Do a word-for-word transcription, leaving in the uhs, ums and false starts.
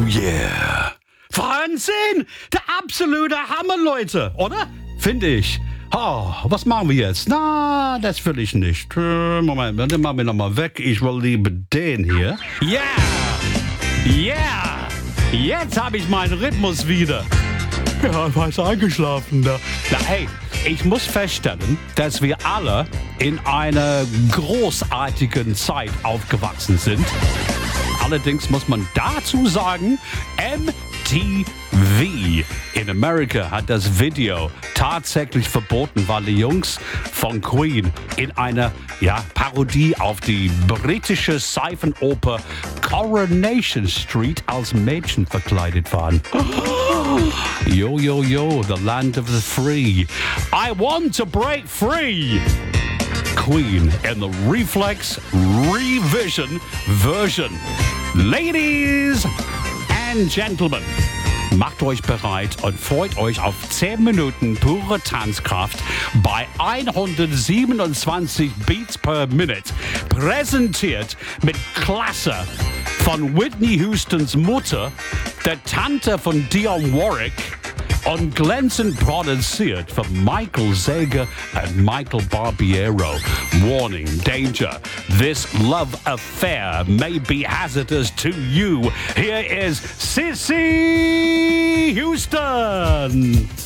yeah. Wahnsinn! Der absolute Hammer, Leute, oder? Finde ich. Oh, was machen wir jetzt? Na, das will ich nicht. Äh, Moment, den machen wir nochmal weg. Ich will lieber den hier. Yeah! Yeah! Jetzt habe ich meinen Rhythmus wieder. Ja, ich war jetzt eingeschlafen da. Na hey, ich muss feststellen, dass wir alle in einer großartigen Zeit aufgewachsen sind. Allerdings muss man dazu sagen, M T V in Amerika hat das Video tatsächlich verboten, weil die Jungs von Queen in einer ja, Parodie auf die britische Seifenoper Coronation Street als Mädchen verkleidet waren. Yo, yo, yo, the land of the free. I want to break free. Queen in the Reflex Revision version. Ladies and Gentlemen, macht euch bereit und freut euch auf zehn Minuten pure Tanzkraft bei hundertsiebenundzwanzig Beats per Minute. Präsentiert mit Klasse von Whitney Houstons Mutter, der Tante von Dionne Warwick und glänzend produziert von Michael Zager und Michael Barbiero. Warning, danger. This love affair may be hazardous to you. Here is Cissy Houston.